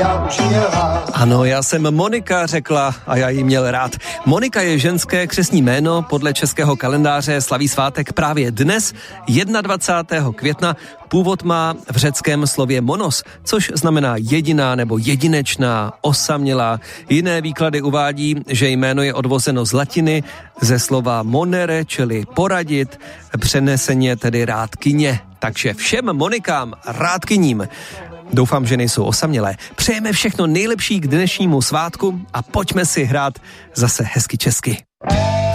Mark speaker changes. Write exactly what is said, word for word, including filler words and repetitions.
Speaker 1: já už jela.
Speaker 2: Ano, já jsem Monika, řekla a já ji měl rád. Monika je ženské křestní jméno, podle českého kalendáře slaví svátek právě dnes, dvacátého prvního května. Původ má v řeckém slově monos, což znamená jediná nebo jedinečná, osamělá. Jiné výklady uvádí, že jméno je odvozeno z latiny, ze slova monere, čili poradit, přeneseně tedy rádkyně. Takže všem Monikám rádkyním. Doufám, že nejsou osamělé. Přejeme všechno nejlepší k dnešnímu svátku a pojďme si hrát zase hezky česky.